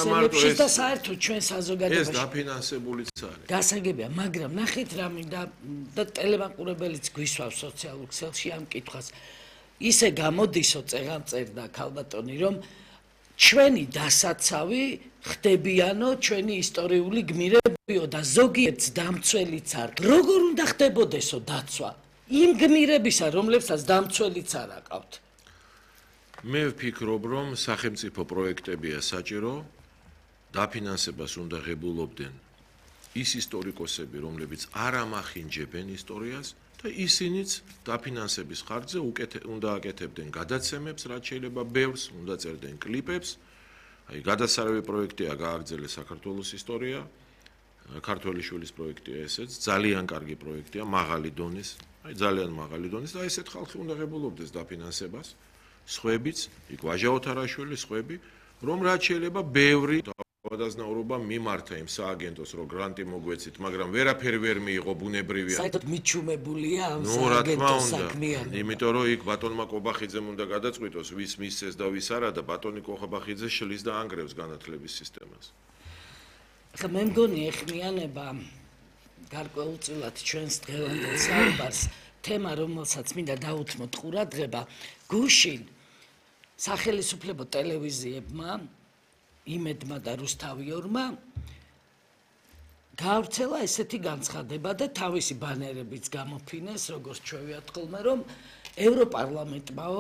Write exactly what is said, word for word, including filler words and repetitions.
ქსელებში და საერთოდ ჩვენ საზოგადოებაში. ეს დაფინანსებულიც არის. გასაგებია, მაგრამ ნახეთ რა მინდა და ტელემაყურებელიც გვისვავს სოციალურ ქსელში ამ კითხვას. ისე გამოდისო წეღან წერდა ქალბატონი, რომ ჩვენი დასაცავი ხდებიანო ჩვენი ისტორიული გმირებიო და ზოგიერთს დამცველიც არ. როგორ უნდა ხდებოდესო დაცვა? იმ გმირებისა, რომლებსაც დამცველიც არ აყავთ. მე ვფიქრობ, რომ სახელმწიფო პროექტებია საჭირო, დაფინანსებას უნდა ღებულობდნენ ის ისტორიკოსები, რომლებიც არ ამახინჯებენ ისტორიას და ისინიც დაფინანსების ხარჯზე უნდა აკეთებდნენ გადაცემებს, რაც შეიძლება ბევრს, უნდა წერდნენ კლიპებს. აი, გადასარავი პროექტია გააგრძელეს საქართველოს ისტორია, ქართველი შვილის პროექტია ესეც, ძალიან კარგი პროექტია, მაღალი დონის, აი ძალიან მაღალი დონის და ესეთ ხალხი უნდა ღებულობდეს დაფინანსებას. სხვებიც, იქ ვაჟა ოთარაშვილი, სხვები, რომ რაც შეიძლება ბევრი თავადაზნაურობა მიმართა იმ სააგენტოს, რომ გრანტი მოგვეცით, მაგრამ ვერაფერი ვერ მიიღო ბუნებრივია. საერთოდ მიჩუმებულია ამ ნუ რა თქმა სააგენტოს უნდა, საქმიანობა. იმიტომ რომ იქ ბატონმა კობახიძემ უნდა გადაწყვიტოს, ვის მისცეს და ვის არა და ბატონი კობახიძე შლის და ანგრევს განათლების სისტემას. ხა მე მგონი ეხმიანება გარკვეულწილად ჩვენს დღევანდელ საუბარს თემა, რომელსაც მინდა დაუთმოთ ყურადღება, გუშინ სახელისუფლებო ტელევიზიებმა იმედმა და რუსთავიორმა გაავრცელა ესეთი განცხადება და თავისი ბანერებიც გამოფინეს, როგორც ჩვევიათ ხოლმე, რომ ევროპარლამენტმა